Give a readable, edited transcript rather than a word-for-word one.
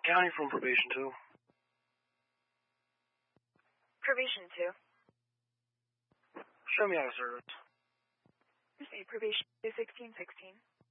County from probation 2. Probation 2. Show me out of service. Receive probation 21616.